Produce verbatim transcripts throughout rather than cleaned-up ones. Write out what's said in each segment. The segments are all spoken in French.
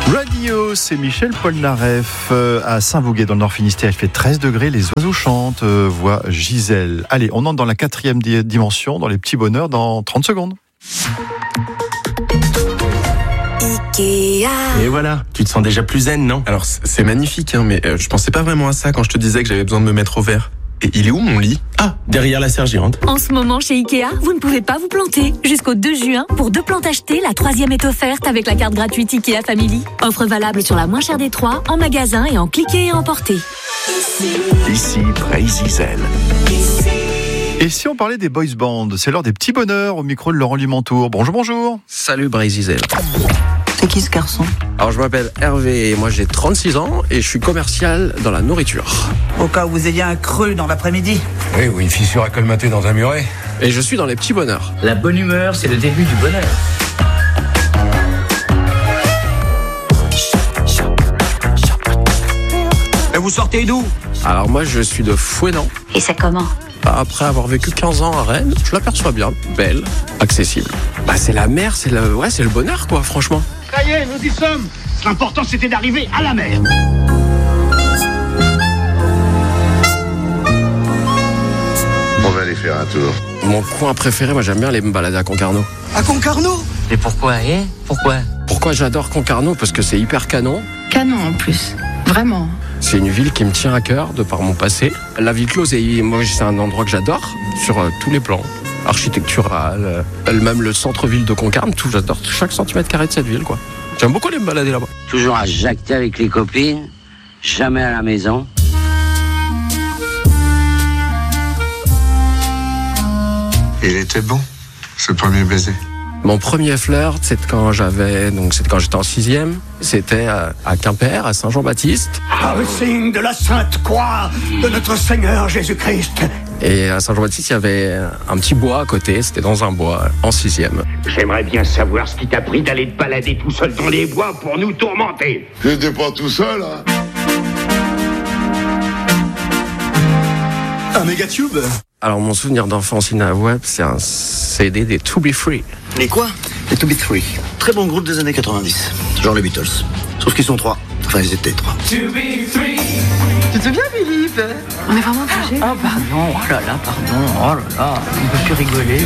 Radio, c'est Michel Polnareff euh, à Saint-Vouguet dans le Nord Finistère. Il fait treize degrés, les oiseaux chantent, euh, voix Gisèle. Allez, on entre dans la quatrième di- dimension, dans les petits bonheurs, dans trente secondes. Ikea. Et voilà, tu te sens déjà plus zen, non? Alors c'est c'est magnifique, hein, mais euh, je pensais pas vraiment à ça quand je te disais que j'avais besoin de me mettre au vert. Et il est où mon lit? Ah, derrière la serre géante. En ce moment, chez Ikea, vous ne pouvez pas vous planter. Jusqu'au deux juin, pour deux plantes achetées, la troisième est offerte avec la carte gratuite Ikea Family. Offre valable sur la moins chère des trois, en magasin et en cliquer et emporter. Ici Brésil. Et si on parlait des boys bands, c'est l'heure des petits bonheurs au micro de Laurent Limantour. Bonjour, bonjour. Salut Brésil. C'est qui ce garçon? Alors je m'appelle Hervé et moi j'ai trente-six ans et je suis commercial dans la nourriture. Au cas où vous ayez un creux dans l'après-midi. Oui, ou une fissure à colmater dans un muret. Et je suis dans les petits bonheurs. La bonne humeur, c'est le début du bonheur. Et vous sortez d'où? Alors moi je suis de Fouesnant. Et c'est comment? Après avoir vécu quinze ans à Rennes, je l'aperçois bien, belle, accessible. Bah c'est la mer, c'est le, ouais, c'est le bonheur quoi, franchement. Ça y est, nous y sommes. L'important c'était d'arriver à la mer. On va aller faire un tour. Mon coin préféré, moi j'aime bien aller me balader à Concarneau. À Concarneau? Mais pourquoi, hein? Pourquoi? Pourquoi j'adore Concarneau? Parce que c'est hyper canon. Canon en plus, vraiment. C'est une ville qui me tient à cœur de par mon passé. La ville close, et moi c'est un endroit que j'adore sur euh, tous les plans. Architectural, euh, même le centre-ville de Concarne, tout, j'adore chaque centimètre carré de cette ville quoi. J'aime beaucoup aller me balader là-bas. Toujours à jacter avec les copines, jamais à la maison. Il était bon, ce premier baiser. Mon premier flirt, c'est quand j'avais, donc c'est quand j'étais en sixième. C'était à, à Quimper, à Saint-Jean-Baptiste. Ah, le signe de la Sainte Croix de notre Seigneur Jésus-Christ. Et à Saint-Jean-Baptiste, il y avait un petit bois à côté. C'était dans un bois, en sixième. J'aimerais bien savoir ce qui t'a pris d'aller te balader tout seul dans les bois pour nous tourmenter. J'étais pas tout seul, hein. Un mégatube. Alors mon souvenir d'enfance inavouable, c'est un C D des To Be Free. Les quoi? Les To Be Three. Très bon groupe des années quatre-vingt-dix. Genre les Beatles. Sauf qu'ils sont trois. Enfin, ils étaient trois. Tu te souviens, Philippe? On est vraiment bougé. Oh pardon, oh là là, pardon, oh là là, on peut plus rigoler.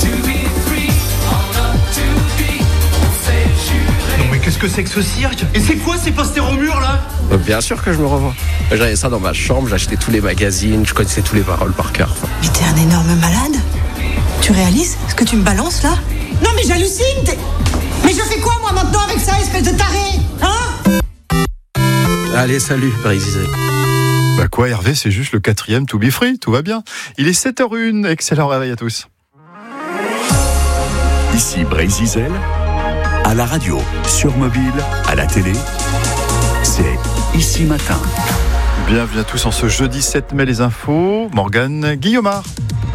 Non mais qu'est-ce que c'est que ce cirque? Et c'est quoi ces posters au mur là? Donc, bien sûr que je me revois. J'avais ça dans ma chambre, j'achetais tous les magazines, je connaissais tous les paroles par cœur. Enfin. Mais t'es un énorme malade. Tu réalises ce que tu me balances là? Non mais j'hallucine. T'es... Mais je fais quoi moi maintenant avec ça, espèce de taré? Hein? Allez, salut, Brésil. Bah quoi, Hervé, c'est juste le quatrième To Be Free, tout va bien. Il est sept heures une, excellent réveil à tous. Ici Brésil, à la radio, sur mobile, à la télé. C'est Ici Matin. Bienvenue à tous en ce jeudi sept mai, les infos. Morgane Guillaumard.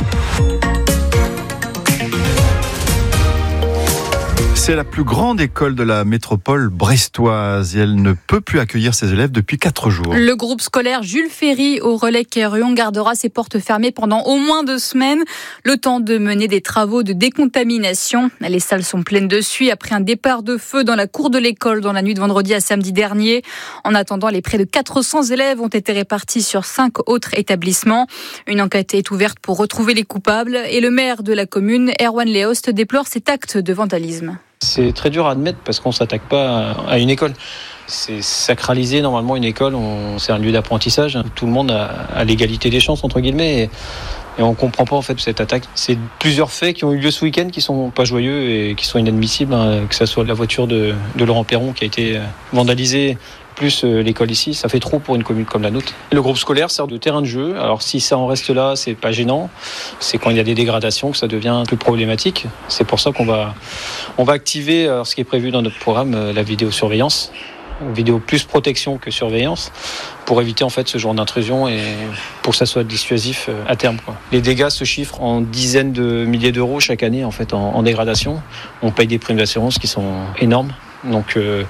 C'est la plus grande école de la métropole brestoise et elle ne peut plus accueillir ses élèves depuis quatre jours. Le groupe scolaire Jules Ferry au relais Quérillon gardera ses portes fermées pendant au moins deux semaines, le temps de mener des travaux de décontamination. Les salles sont pleines de suie après un départ de feu dans la cour de l'école dans la nuit de vendredi à samedi dernier. En attendant, les près de quatre cents élèves ont été répartis sur cinq autres établissements. Une enquête est ouverte pour retrouver les coupables et le maire de la commune, Erwan Leost, déplore cet acte de vandalisme. C'est très dur à admettre parce qu'on ne s'attaque pas à une école. C'est sacralisé normalement une école, on, c'est un lieu d'apprentissage. Tout le monde a, a l'égalité des chances entre guillemets et, et on ne comprend pas en fait cette attaque. C'est plusieurs faits qui ont eu lieu ce week-end qui sont pas joyeux et qui sont inadmissibles, hein, que ce soit la voiture de, de Laurent Perron qui a été vandalisée, plus l'école ici, ça fait trop pour une commune comme la nôtre. Le groupe scolaire sert de terrain de jeu. Alors si ça en reste là, c'est pas gênant. C'est quand il y a des dégradations que ça devient un peu problématique. C'est pour ça qu'on va, on va activer alors, ce qui est prévu dans notre programme, la vidéosurveillance. Vidéo plus protection que surveillance pour éviter en fait ce genre d'intrusion et pour que ça soit dissuasif à terme, quoi. Les dégâts se chiffrent en dizaines de milliers d'euros chaque année en fait en, en dégradation. On paye des primes d'assurance qui sont énormes. Donc euh,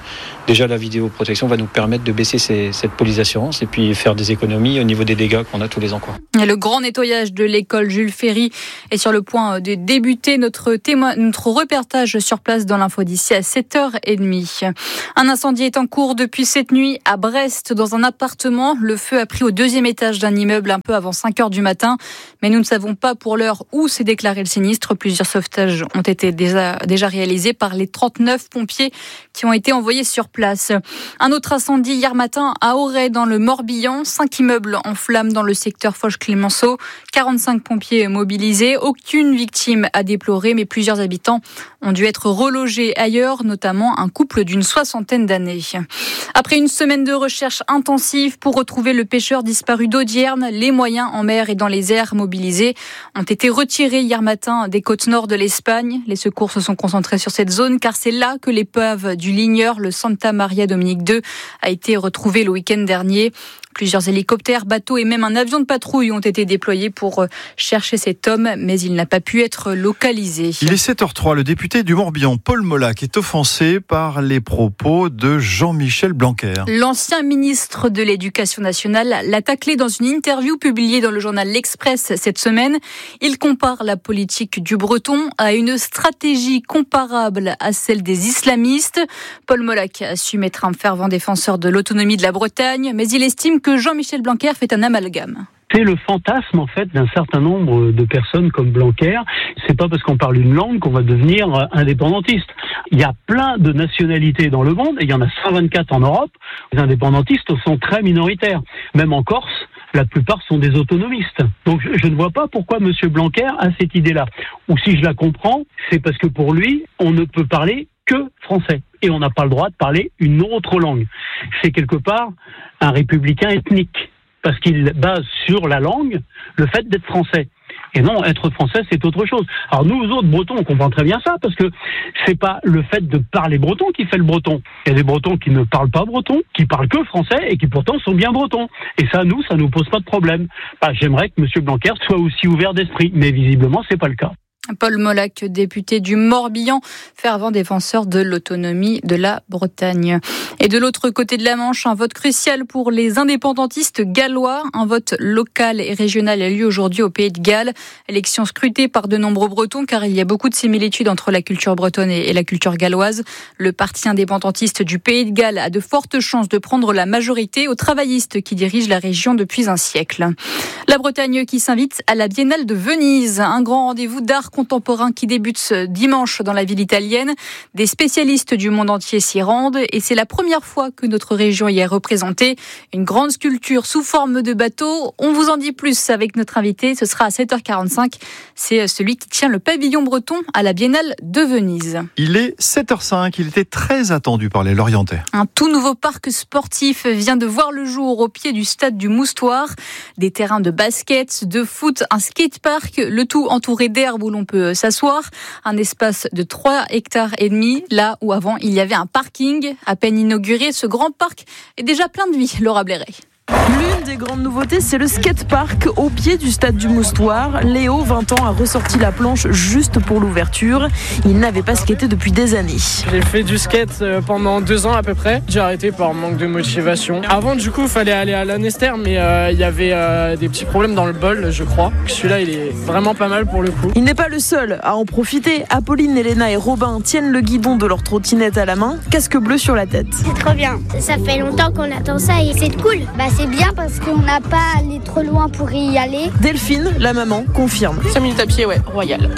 Déjà, la vidéoprotection va nous permettre de baisser ces, cette police d'assurance et puis faire des économies au niveau des dégâts qu'on a tous les ans, quoi. Et le grand nettoyage de l'école Jules Ferry est sur le point de débuter. Notre, témoin, notre reportage sur place dans l'info d'ici à sept heures trente. Un incendie est en cours depuis cette nuit à Brest dans un appartement. Le feu a pris au deuxième étage d'un immeuble un peu avant cinq heures du matin. Mais nous ne savons pas pour l'heure où s'est déclaré le sinistre. Plusieurs sauvetages ont été déjà, déjà réalisés par les trente-neuf pompiers qui ont été envoyés sur place. Un autre incendie hier matin à Auray dans le Morbihan. Cinq immeubles en flammes dans le secteur Foch-Clémenceau. quarante-cinq pompiers mobilisés. Aucune victime à déplorer, mais plusieurs habitants ont dû être relogés ailleurs, notamment un couple d'une soixantaine d'années. Après une semaine de recherche intensive pour retrouver le pêcheur disparu d'Audierne, les moyens en mer et dans les airs mobilisés ont été retirés hier matin des côtes nord de l'Espagne. Les secours se sont concentrés sur cette zone car c'est là que l'épave du ligneur, le Santa Maria Dominique deux, a été retrouvée le week-end dernier. Plusieurs hélicoptères, bateaux et même un avion de patrouille ont été déployés pour chercher cet homme, mais il n'a pas pu être localisé. Il est sept heures zéro trois. Le député du Morbihan, Paul Molac, est offensé par les propos de Jean-Michel Blanquer. L'ancien ministre de l'Éducation nationale l'a taclé dans une interview publiée dans le journal L'Express cette semaine. Il compare la politique du Breton à une stratégie comparable à celle des islamistes. Paul Molac a su être un fervent défenseur de l'autonomie de la Bretagne, mais il estime que Jean-Michel Blanquer fait un amalgame. C'est le fantasme en fait d'un certain nombre de personnes comme Blanquer. C'est pas parce qu'on parle une langue qu'on va devenir indépendantiste. Il y a plein de nationalités dans le monde et il y en a cent vingt-quatre en Europe. Les indépendantistes sont très minoritaires. Même en Corse, la plupart sont des autonomistes. Donc je ne vois pas pourquoi M. Blanquer a cette idée-là. Ou si je la comprends, c'est parce que pour lui, on ne peut parler que français. Et on n'a pas le droit de parler une autre langue. C'est quelque part un républicain ethnique. Parce qu'il base sur la langue le fait d'être français. Et non, être français, c'est autre chose. Alors nous autres Bretons, on comprend très bien ça, parce que c'est pas le fait de parler breton qui fait le breton. Il y a des Bretons qui ne parlent pas breton, qui parlent que français et qui pourtant sont bien bretons. Et ça, nous, ça nous pose pas de problème. Bah, j'aimerais que M. Blanquer soit aussi ouvert d'esprit, mais visiblement, c'est pas le cas. Paul Molac, député du Morbihan, fervent défenseur de l'autonomie de la Bretagne. Et de l'autre côté de la Manche, un vote crucial pour les indépendantistes gallois. Un vote local et régional a lieu aujourd'hui au Pays de Galles. Élection scrutée par de nombreux Bretons car il y a beaucoup de similitudes entre la culture bretonne et la culture galloise. Le parti indépendantiste du Pays de Galles a de fortes chances de prendre la majorité aux travaillistes qui dirigent la région depuis un siècle. La Bretagne qui s'invite à la Biennale de Venise, un grand rendez-vous d'art contemporain qui débute ce dimanche dans la ville italienne. Des spécialistes du monde entier s'y rendent et c'est la première fois que notre région y est représentée. Une grande sculpture sous forme de bateau. On vous en dit plus avec notre invité. Ce sera à sept heures quarante-cinq. C'est celui qui tient le pavillon breton à la Biennale de Venise. Il est sept heures cinq. Il était très attendu par les Lorientais. Un tout nouveau parc sportif vient de voir le jour au pied du stade du Moustoir. Des terrains de basket, de foot, un skatepark, le tout entouré d'herbe où l'on peut s'asseoir. Un espace de trois hectares et demi, là où avant il y avait un parking. À peine inauguré, ce grand parc est déjà plein de vie. Laura Blairet. L'une des grandes nouveautés, c'est le skatepark au pied du stade du Moustoir. Léo, vingt ans, a ressorti la planche juste pour l'ouverture. Il n'avait pas skaté depuis des années. J'ai fait du skate pendant deux ans à peu près. J'ai arrêté par manque de motivation. Avant, du coup, il fallait aller à Lanester, mais euh, il y avait euh, des petits problèmes dans le bol, je crois. Celui-là, il est vraiment pas mal pour le coup. Il n'est pas le seul à en profiter. Apolline, Elena et Robin tiennent le guidon de leur trottinette à la main, casque bleu sur la tête. C'est trop bien. Ça fait longtemps qu'on attend ça et c'est cool. Bah, c'est bien parce qu'on n'a pas à aller trop loin pour y aller. Delphine, la maman, confirme. cinq minutes à pied, ouais, royal.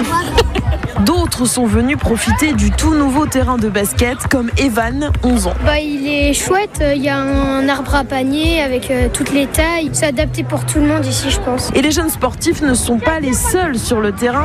D'autres sont venus profiter du tout nouveau terrain de basket, comme Evan, onze ans. Bah, il est chouette, il y a un arbre à panier avec euh, toutes les tailles. C'est adapté pour tout le monde ici, je pense. Et les jeunes sportifs ne sont pas les seuls sur le terrain.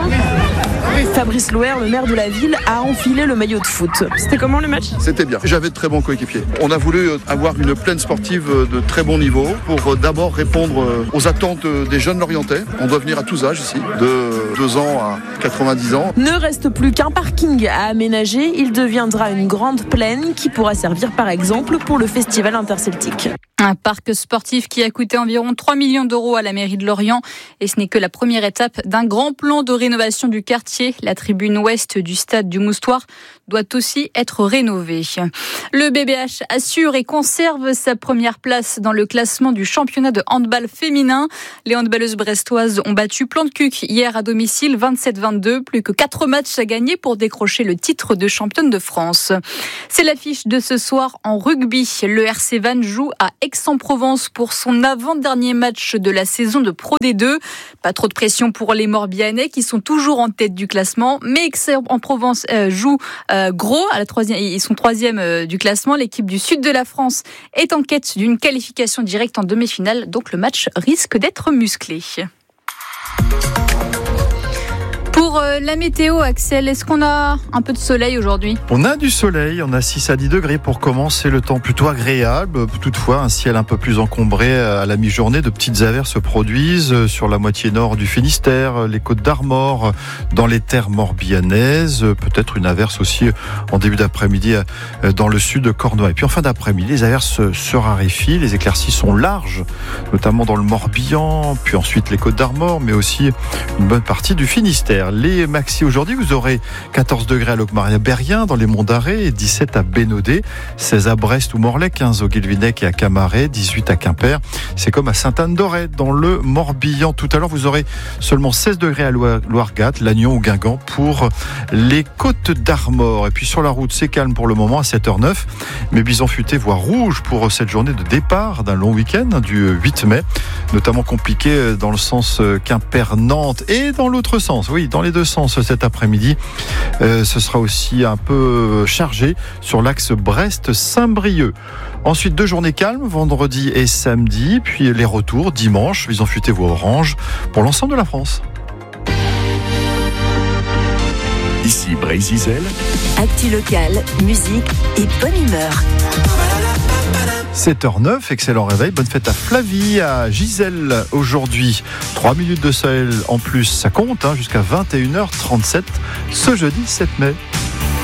Fabrice Loher, le maire de la ville, a enfilé le maillot de foot. C'était comment le match ? C'était bien. J'avais de très bons coéquipiers. On a voulu avoir une plaine sportive de très bon niveau pour d'abord répondre aux attentes des jeunes Lorientais. On doit venir à tous âges ici, de deux ans à quatre-vingt-dix ans. Ne reste plus qu'un parking à aménager. Il deviendra une grande plaine qui pourra servir par exemple pour le festival interceltique. Un parc sportif qui a coûté environ trois millions d'euros à la mairie de Lorient. Et ce n'est que la première étape d'un grand plan de rénovation du quartier. La tribune ouest du stade du Moustoir doit aussi être rénové. Le B B H assure et conserve sa première place dans le classement du championnat de handball féminin. Les handballeuses brestoises ont battu Plantecuq hier à domicile vingt-sept vingt-deux. Plus que quatre matchs à gagner pour décrocher le titre de championne de France. C'est l'affiche de ce soir en rugby. Le R C Vannes joue à Aix-en-Provence pour son avant-dernier match de la saison de Pro D deux. Pas trop de pression pour les Morbihanais qui sont toujours en tête du classement. Mais Aix-en-Provence euh, joue euh, gros. À la troisième, ils sont troisième euh, du classement. L'équipe du sud de la France est en quête d'une qualification directe en demi-finale. Donc le match risque d'être musclé. Pour la météo, Axel, est-ce qu'on a un peu de soleil aujourd'hui ? On a du soleil, on a six à dix degrés pour commencer, le temps plutôt agréable. Toutefois, un ciel un peu plus encombré à la mi-journée. De petites averses se produisent sur la moitié nord du Finistère, les Côtes d'Armor, dans les terres morbihanaises. Peut-être une averse aussi en début d'après-midi dans le sud de Cornouailles. Et puis en fin d'après-midi, les averses se raréfient, les éclaircies sont larges, notamment dans le Morbihan, puis ensuite les Côtes d'Armor, mais aussi une bonne partie du Finistère. Les maxi aujourd'hui, vous aurez quatorze degrés à Locmaria-Berrien, dans les Monts d'Arrée, dix-sept à Bénodet, seize à Brest ou Morlaix, quinze au Guilvinec et à Camaret, dix-huit à Quimper. C'est comme à Sainte-Anne-d'Auray, dans le Morbihan. Tout à l'heure, vous aurez seulement seize degrés à Loiregat, Lannion ou Guingamp pour les Côtes d'Armor. Et puis sur la route, c'est calme pour le moment à sept heures neuf, mais Bison Futé voit rouge pour cette journée de départ d'un long week-end du huit mai, notamment compliqué dans le sens Quimper-Nantes et dans l'autre sens. Oui, dans les deux sens cet après-midi. Euh, ce sera aussi un peu chargé sur l'axe Brest-Saint-Brieuc. Ensuite, deux journées calmes, vendredi et samedi, puis les retours dimanche. Bison Futé voit orange pour l'ensemble de la France. Ici Brésil. Actu local, musique et bonne humeur. sept heures neuf, excellent réveil, bonne fête à Flavie, à Gisèle aujourd'hui. trois minutes de soleil en plus, ça compte, hein, jusqu'à vingt et une heures trente-sept ce jeudi sept mai.